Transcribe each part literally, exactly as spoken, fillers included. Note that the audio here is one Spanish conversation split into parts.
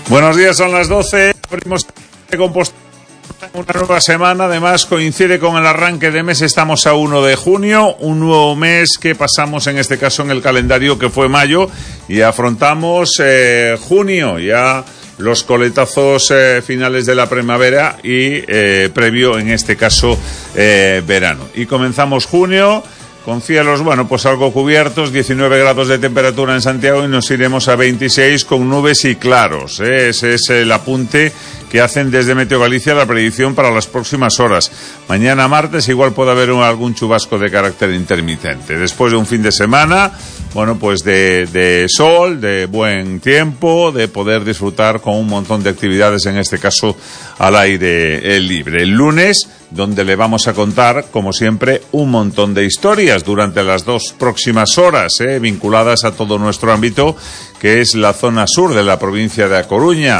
Buenos días, son las doce. Abrimos Compostela una nueva semana. Además, coincide con el arranque de mes. Estamos a uno de junio, un nuevo mes que pasamos en este caso en el calendario que fue mayo y afrontamos eh, junio, ya los coletazos eh, finales de la primavera y eh, previo en este caso eh, verano. Y comenzamos junio con cielos, bueno, pues algo cubiertos, diecinueve grados de temperatura en Santiago y nos iremos a veintiséis con nubes y claros, ¿eh? Ese es el apunte que hacen desde Meteo Galicia la predicción para las próximas horas. Mañana martes igual puede haber un, algún chubasco de carácter intermitente. Después de un fin de semana, bueno, pues de, de sol, de buen tiempo, de poder disfrutar con un montón de actividades, en este caso al aire libre. El lunes, donde le vamos a contar, como siempre, un montón de historias durante las dos próximas horas, eh, vinculadas a todo nuestro ámbito, que es la zona sur de la provincia de A Coruña,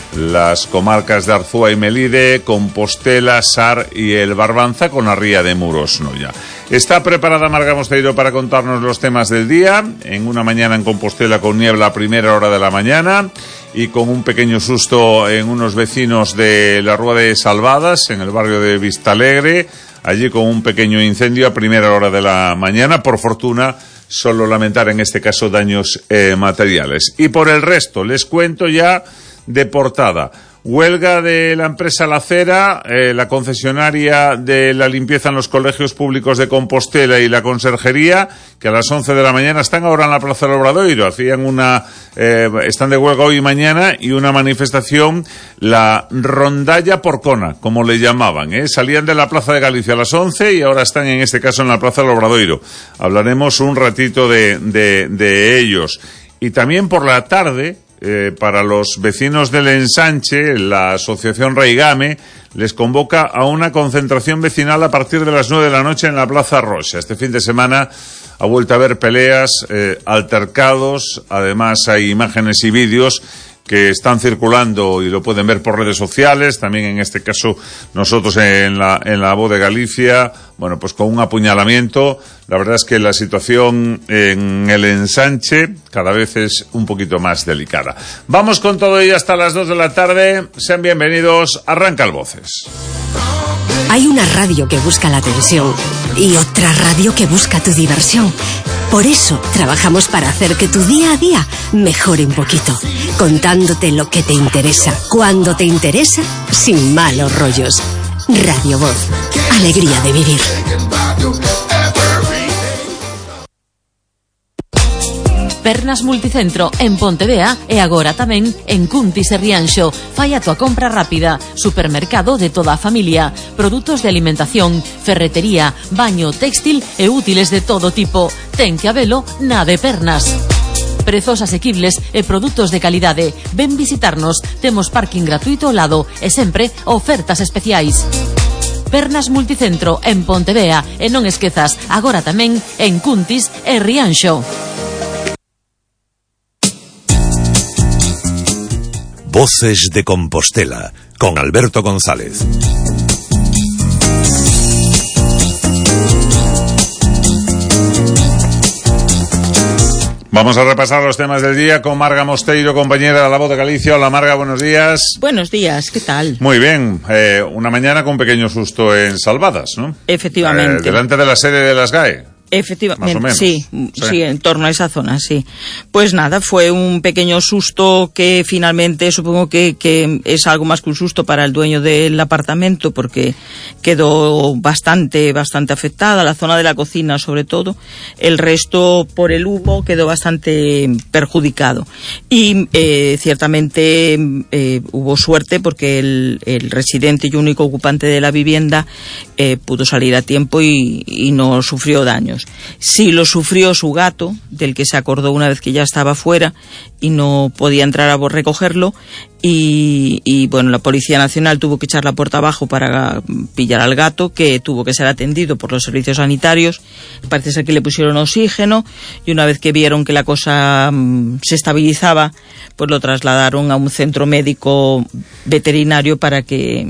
las comarcas de Arzúa y Melide, Compostela, Sar y el Barbanza, con la ría de Muros Noia. Está preparada Marga Mosteiro para contarnos los temas del día, en una mañana en Compostela con niebla a primera hora de la mañana y con un pequeño susto en unos vecinos de la Rúa de Salvadas, en el barrio de Vistalegre, allí con un pequeño incendio a primera hora de la mañana. Por fortuna, solo lamentar en este caso daños eh, materiales. Y por el resto, les cuento ya de portada. Huelga de la empresa La Cera, eh, la concesionaria de la limpieza en los colegios públicos de Compostela y la conserjería, que a las once de la mañana están ahora en la Plaza del Obradoiro. Hacían una, eh, están de huelga hoy y mañana, y una manifestación, la rondalla porcona, como le llamaban, ¿eh? Salían de la Plaza de Galicia a las once y ahora están en este caso en la Plaza del Obradoiro. Hablaremos un ratito de, de, de ellos. Y también por la tarde, Eh, para los vecinos del Ensanche, la asociación Reigame les convoca a una concentración vecinal a partir de las nueve de la noche en la Plaza Roxa. Este fin de semana ha vuelto a haber peleas, eh, altercados, además hay imágenes y vídeos que están circulando y lo pueden ver por redes sociales, también en este caso nosotros en la, en la Voz de Galicia, bueno, pues con un apuñalamiento. La verdad es que la situación en el Ensanche cada vez es un poquito más delicada. Vamos con todo ello hasta las dos de la tarde. Sean bienvenidos. Arranca el Voces. Hay una radio que busca la atención y otra radio que busca tu diversión. Por eso trabajamos para hacer que tu día a día mejore un poquito, contándote lo que te interesa, cuando te interesa, sin malos rollos. Radio Voz, alegría de vivir. Pernas Multicentro en Pontevea e agora tamén en Cuntis e Rianxo. Fai a tua compra rápida. Supermercado de toda a familia. Produtos de alimentación, ferretería, baño, textil e útiles de todo tipo. Ten que habelo na de Pernas. Prezos asequibles e produtos de calidade. Ven visitarnos. Temos parking gratuito ao lado e sempre ofertas especiais. Pernas Multicentro en Pontevea e non esquezas, agora tamén en Cuntis e Rianxo. Voces de Compostela, con Alberto González. Vamos a repasar los temas del día con Marga Mosteiro, compañera de La Voz de Galicia. Hola Marga, buenos días. Buenos días, ¿qué tal? Muy bien, eh, una mañana con pequeño susto en Salvadas, ¿no? Efectivamente. Eh, delante de la sede de las G A E. Efectivamente, sí, sí, sí, en torno a esa zona, sí. Pues nada, fue un pequeño susto que finalmente supongo que, que es algo más que un susto para el dueño del apartamento, porque quedó bastante, bastante afectada, la zona de la cocina sobre todo. El resto, por el humo, quedó bastante perjudicado. Y eh, ciertamente eh, hubo suerte porque el, el residente y único ocupante de la vivienda eh, pudo salir a tiempo y, y no sufrió daños. Sí lo sufrió su gato, del que se acordó una vez que ya estaba fuera y no podía entrar a recogerlo, y, y bueno, la Policía Nacional tuvo que echar la puerta abajo para pillar al gato, que tuvo que ser atendido por los servicios sanitarios. Parece ser que le pusieron oxígeno y una vez que vieron que la cosa mmm, se estabilizaba, pues lo trasladaron a un centro médico veterinario para que